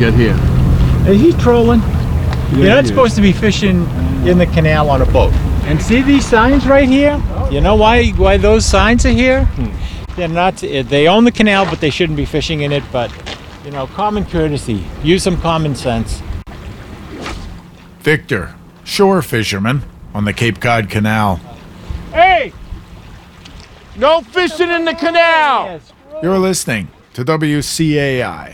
get here? He's trolling. You're not yeah. supposed to be fishing in the canal on a boat. And see these signs right here? You know why those signs are here? They're not. They own the canal, but they shouldn't be fishing in it. But you know, common courtesy. Use some common sense. Victor, shore fisherman on the Cape Cod Canal. Hey! No fishing in the canal! You're listening to WCAI.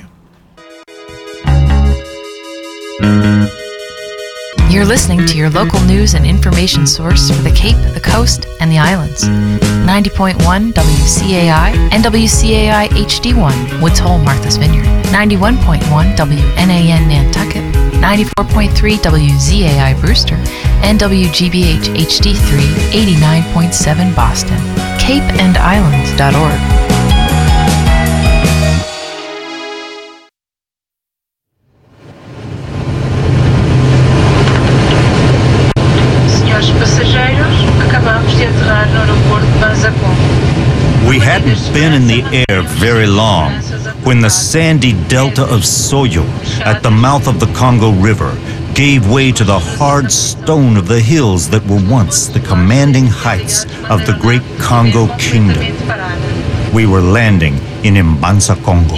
You're listening to your local news and information source for the Cape, the Coast, and the Islands. 90.1 WCAI and WCAI HD1 Woods Hole, Martha's Vineyard. 91.1 WNAN Nantucket. 94.3 WZAI Brewster. And WGBH HD3 89.7 Boston. CapeandIslands.org. We hadn't been in the air very long when the sandy delta of Soyo at the mouth of the Congo River gave way to the hard stone of the hills that were once the commanding heights of the great Congo Kingdom. We were landing in Mbanza, Congo.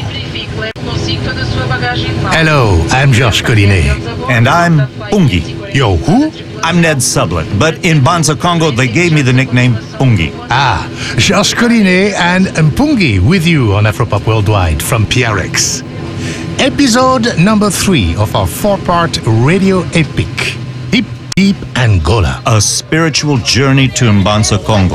Hello, I'm Georges Collinet. And I'm Pungi. Yo, who? I'm Ned Sublett, but in Mbanza, Congo, they gave me the nickname Pungi. Ah, Georges Collinet and Mpungi with you on Afropop Worldwide from PRX. Episode number 3 of our 4-part radio epic, Hip Deep Angola. A spiritual journey to Mbanza, Congo.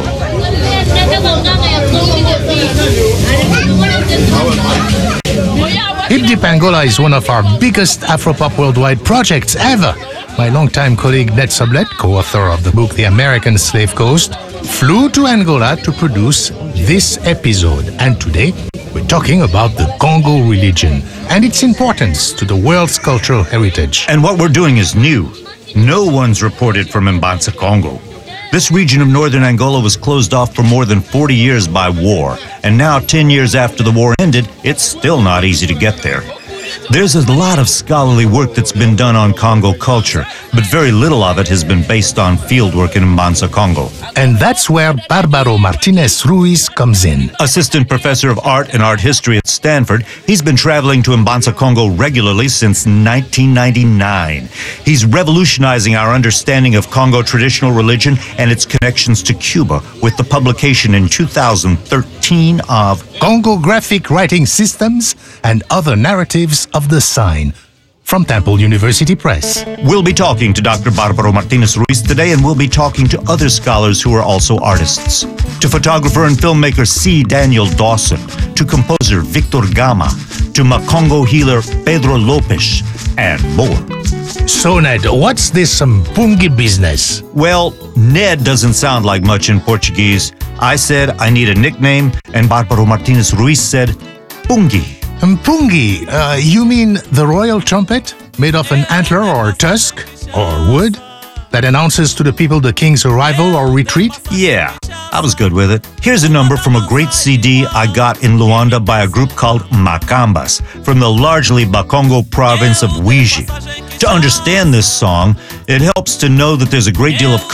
Hip Deep Angola is one of our biggest Afropop Worldwide projects ever. My longtime colleague Ned Sublett, co-author of the book The American Slave Coast, flew to Angola to produce this episode. And today, we're talking about the Congo religion and its importance to the world's cultural heritage. And what we're doing is new. No one's reported from Mbanza, Congo. This region of northern Angola was closed off for more than 40 years by war. And now, 10 years after the war ended, it's still not easy to get there. There's a lot of scholarly work that's been done on Congo culture, but very little of it has been based on fieldwork in Mbanza, Congo. And that's where Barbaro Martinez Ruiz comes in. Assistant professor of art and art history at Stanford, he's been traveling to Mbanza, Congo regularly since 1999. He's revolutionizing our understanding of Congo traditional religion and its connections to Cuba with the publication in 2013 of Congo Graphic Writing Systems and Other Narratives of the Sign from Temple University Press. We'll be talking to Dr. Barbaro Martinez Ruiz today, and we'll be talking to other scholars who are also artists. To photographer and filmmaker C. Daniel Dawson, to composer Victor Gama, to Makongo healer Pedro Lopes, and more. So Ned, what's this Mpungi business? Well, Ned doesn't sound like much in Portuguese. I said I need a nickname, and Barbaro Martinez Ruiz said Pungi. Mpungi, you mean the royal trumpet made of an antler or tusk or wood that announces to the people the king's arrival or retreat? Yeah, I was good with it. Here's a number from a great CD I got in Luanda by a group called Macambas from the largely Bakongo province of Ouija. To understand this song, it helps to know that there's a great deal of